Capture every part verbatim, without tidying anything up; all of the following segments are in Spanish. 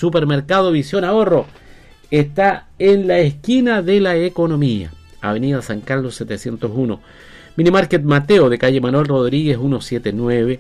Supermercado Visión Ahorro está en la esquina de la economía, Avenida San Carlos setecientos uno. Minimarket Mateo de calle Manuel Rodríguez ciento setenta y nueve.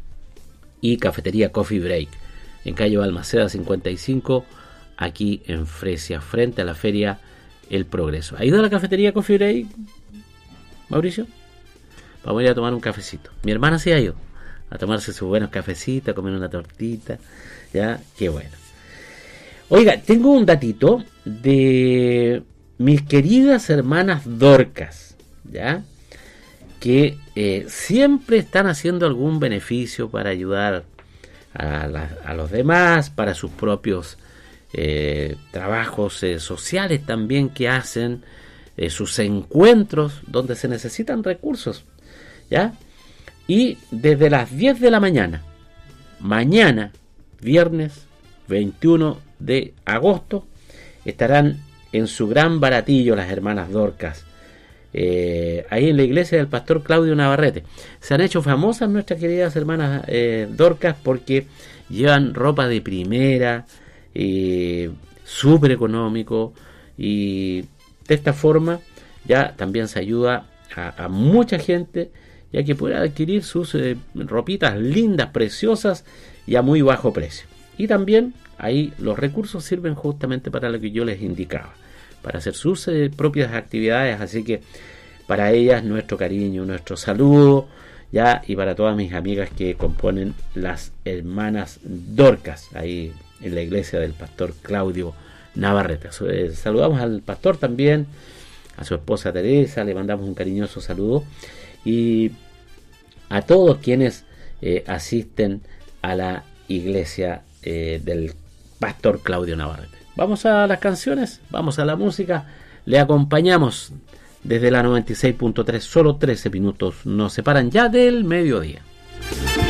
Y Cafetería Coffee Break en calle Balmaceda cincuenta y cinco, aquí en Fresia, frente a la feria El Progreso. ¿Ha ido a la Cafetería Coffee Break, Mauricio? Vamos a ir a tomar un cafecito. Mi hermana sí ha ido a tomarse sus buenos cafecitos, a comer una tortita. Ya, qué bueno. Oiga, tengo un datito de mis queridas hermanas Dorcas, ¿ya? Que eh, siempre están haciendo algún beneficio para ayudar a, la, a los demás, para sus propios eh, trabajos eh, sociales también que hacen, eh, sus encuentros donde se necesitan recursos, ¿ya? Y desde las diez de la mañana, mañana, viernes veintiuno de agosto, estarán en su gran baratillo las hermanas Dorcas, eh, ahí en la iglesia del pastor Claudio Navarrete. Se han hecho famosas nuestras queridas hermanas eh, Dorcas porque llevan ropa de primera, eh, súper económico, y de esta forma ya también se ayuda a, a mucha gente, ya que puede adquirir sus eh, ropitas lindas, preciosas y a muy bajo precio. Y también ahí los recursos sirven justamente para lo que yo les indicaba, para hacer sus eh, propias actividades. Así que para ellas nuestro cariño, nuestro saludo, ya, y para todas mis amigas que componen las hermanas Dorcas ahí en la iglesia del pastor Claudio Navarrete. Eh, saludamos al pastor también, a su esposa Teresa, le mandamos un cariñoso saludo, y a todos quienes eh, asisten a la iglesia eh, del pastor Claudio Navarrete. Vamos a las canciones, vamos a la música, le acompañamos desde la noventa y seis punto tres, solo trece minutos nos separan ya del mediodía.